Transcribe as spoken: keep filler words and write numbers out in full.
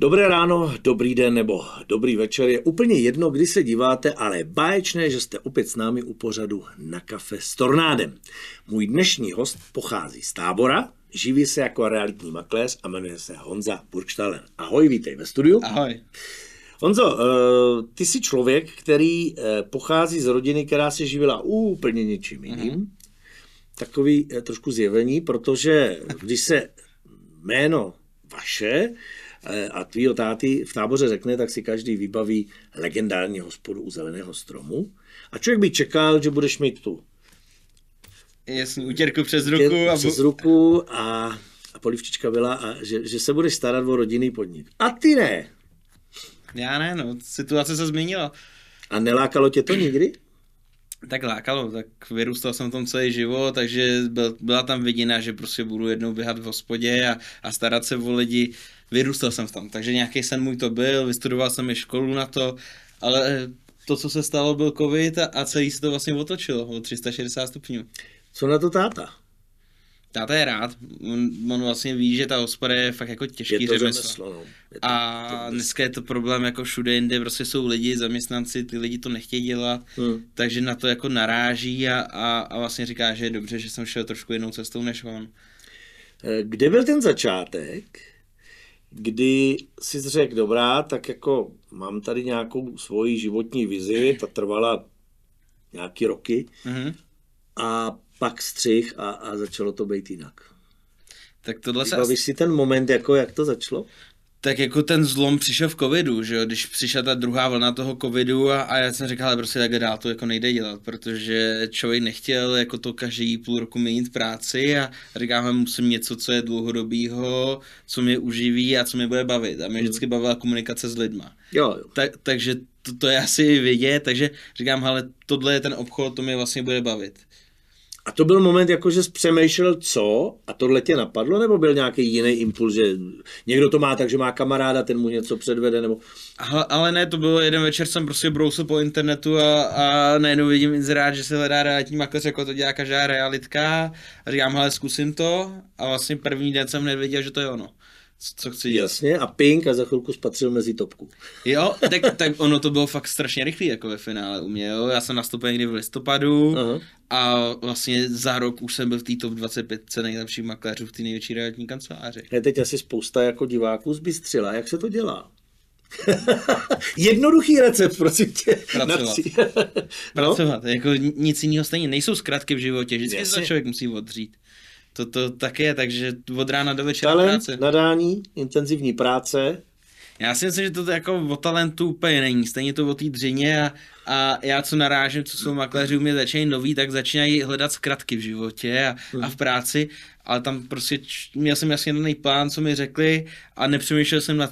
Dobré ráno, dobrý den nebo dobrý večer, je úplně jedno, kdy se díváte, ale je báječné, že jste opět s námi u pořadu Na kafe s Tornádem. Můj dnešní host pochází z Tábora, živí se jako realitní makléř a jmenuje se Honza Burgstahler. Ahoj, vítej ve studiu. Ahoj. Honzo, ty jsi člověk, který pochází z rodiny, která se živila úplně něčím jiným. Mm-hmm. Takový trošku zjevení, protože když se jméno vaše a tvýho táty v Táboře řekne, tak si každý vybaví legendární hospodu u Zeleného stromu. A člověk by čekal, že budeš mít tu jasný utěrku přes ruku. A přes ruku a, a polivčička byla a že, že se budeš starat o rodinný podnik. A ty ne. Já ne, no, situace se změnila. A nelákalo tě to nikdy? Tak lákalo, tak vyrůstal jsem v tom celý život, takže byl, byla tam vidina, že prostě budu jednou běhat v hospodě a, a starat se o lidi. Vyrůstal jsem v tom, takže nějaký sen můj to byl, vystudoval jsem i školu na to, ale to, co se stalo, byl covid a, a celý se to vlastně otočilo o tři sta šedesát stupňů. Co na to táta? Táta je rád, on, on vlastně ví, že ta hospoda je fakt jako těžký je to řemeslo. řemeslo no. je to, A to dneska je to problém jako všude jinde, prostě jsou lidi, zaměstnanci, ty lidi to nechtějí dělat, hmm. takže na to jako naráží a, a, a vlastně říká, že je dobře, že jsem šel trošku jinou cestou než on. Kde byl ten začátek, kdy jsi řekl, dobrá, tak jako mám tady nějakou svoji životní vizi, ta trvala nějaký roky mm-hmm. a pak střih a, a začalo to být jinak. Tak tohle se... Vybavíš si ten moment, jako jak to začalo? Tak jako ten zlom přišel v covidu, že jo, když přišla ta druhá vlna toho covidu a, a já jsem říkal, ale prostě tak dál to jako nejde dělat, protože člověk nechtěl jako to každý půl roku měnit práci a říkáme, musím něco, co je dlouhodobýho, co mě uživí a co mě bude bavit. A mě hmm. vždycky bavila komunikace s lidma. Jo, jo. Tak, takže to, to je asi vidět, takže říkám, hele, tohle je ten obchod, to mě vlastně bude bavit. A to byl moment, jako že jsi přemýšlel co a tohle tě napadlo, nebo byl nějaký jiný impuls, že někdo to má tak, že má kamaráda, ten mu něco předvede, nebo... Ale, ale ne, to bylo jeden večer, jsem prostě brousil po internetu a, a najednou vidím inzerát, že se hledá realitní makléř, jako to dělá každá realitka a říkám, hele, zkusím to a vlastně první den jsem hned věděl, že to je ono. Co chci dělat. Jasně, a ping a za chvilku spatřil mezi topku. Jo, tak, tak ono to bylo fakt strašně rychlý jako ve finále u mě, jo. Já jsem nastoupil někdy v listopadu Aha. a vlastně za rok už jsem byl v té top dvacet pět nejlepších makléřů v té největší realitní kanceláři. Je teď asi spousta jako diváků zbystřila, jak se to dělá? Jednoduchý recept, prosím tě. Pracovat. no? Pracovat, jako nic jiného stejně. Nejsou zkratky v životě, vždycky se člověk musí odřít. To, to tak je, takže od rána do večera Talent, práce. nadání, intenzivní práce. Já si myslím, že to jako o talentu úplně není, stejně to o té dřině a, a já co narážím, co jsou makléři u mě začínají noví, tak začínají hledat zkratky v životě a, hmm. a v práci, ale tam prostě měl jsem jasně daný plán, co mi řekli a nepřemýšlel jsem nad